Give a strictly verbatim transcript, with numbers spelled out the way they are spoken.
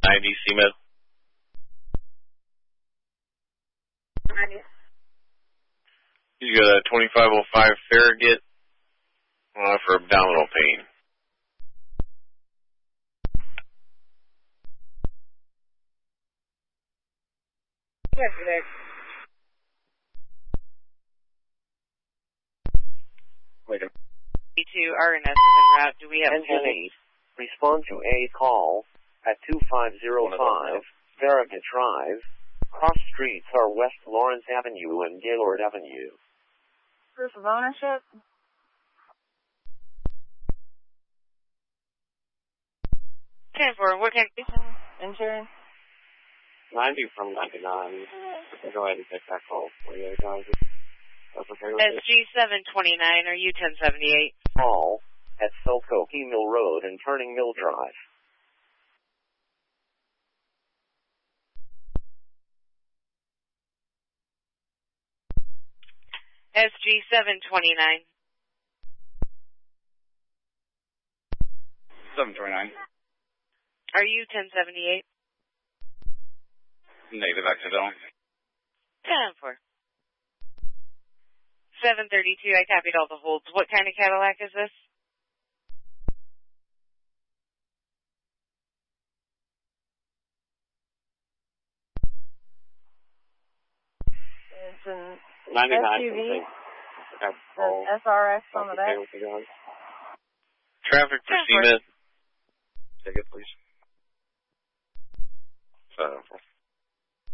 ninety C M E D. You got a twenty-five oh five Farragut uh, for abdominal pain. Wait a minute. B two R N S is en route. Do we have Engine eight, respond to a call at two five zero five Farragut Drive. Cross streets are West Lawrence Avenue and Gaylord Avenue. Proof of ownership? ten four, what kind of Insurance? ninety from ninety-nine. Go ahead and take that call for you guys. That's okay with S G seven twenty-nine, are you ten seventy-eight? Call at Selkoke Mill Road and Turning Mill Drive. S G seven twenty-nine. seven twenty-nine. Are you ten seventy-eight? Negative accidental. ten four. seven thirty-two, I copied all the holds. What kind of Cadillac is this? It's an ninety-nine. S U V. Okay. There's S R X on the back. Traffic for C M E D. Take it, please. seven four.